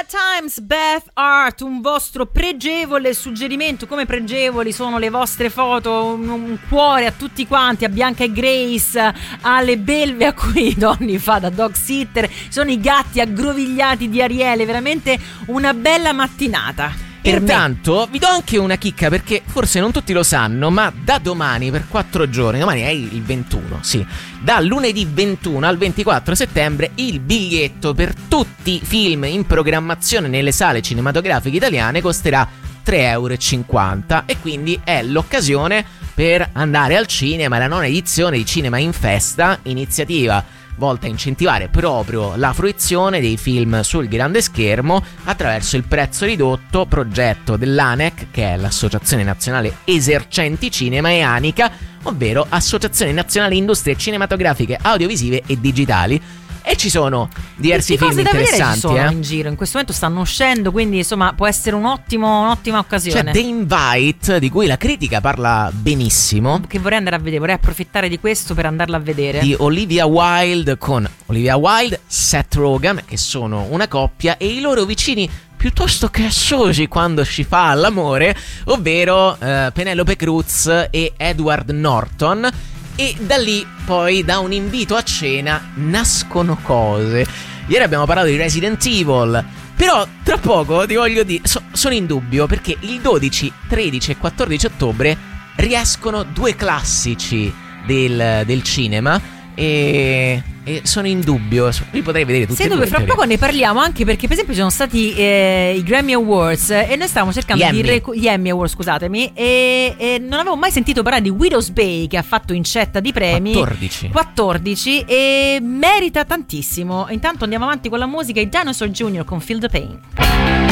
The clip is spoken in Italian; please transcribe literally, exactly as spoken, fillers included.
Bad Times, Beth Hart, un vostro pregevole suggerimento. Come pregevoli sono le vostre foto, un, un cuore a tutti quanti, a Bianca e Grace, alle belve a cui Donny fa da dog sitter, sono i gatti aggrovigliati di Ariele, veramente una bella mattinata. Intanto vi do anche una chicca, perché forse non tutti lo sanno, ma da domani per quattro giorni, domani è il ventuno, sì, da lunedì ventuno al ventiquattro settembre il biglietto per tutti i film in programmazione nelle sale cinematografiche italiane costerà tre euro e cinquanta, e quindi è l'occasione per andare al cinema, la nona edizione di Cinema in Festa, iniziativa volta a incentivare proprio la fruizione dei film sul grande schermo attraverso il prezzo ridotto, progetto dell'A N E C, che è l'Associazione Nazionale Esercenti Cinema, e ANICA, ovvero Associazione Nazionale Industrie Cinematografiche, Audiovisive e Digitali. E ci sono diversi film interessanti, da vedere ci sono eh? in giro, in questo momento stanno uscendo, quindi insomma può essere un ottimo, un'ottima occasione. C'è The Invite, di cui la critica parla benissimo, che vorrei andare a vedere, vorrei approfittare di questo per andarla a vedere, di Olivia Wilde, con Olivia Wilde, Seth Rogen, che sono una coppia, e i loro vicini piuttosto cassosi quando si fa l'amore, ovvero eh, Penelope Cruz e Edward Norton. E da lì poi, da un invito a cena, nascono cose. Ieri abbiamo parlato di Resident Evil, però tra poco ti voglio dire, so, sono in dubbio, perché il dodici, tredici e quattordici ottobre riescono due classici del, del cinema, e, e sono in dubbio. Li potrei vedere tutti e due. Fra poco ne parliamo, anche perché per esempio ci sono stati eh, i Grammy Awards, e noi stavamo cercando gli di Emmy. recu- gli Emmy Awards, scusatemi, e, e non avevo mai sentito parlare di Widow's Bay, che ha fatto incetta di premi quattordici quattordici, e merita tantissimo. Intanto andiamo avanti con la musica, i Dinosaur Junior con Feel the Pain.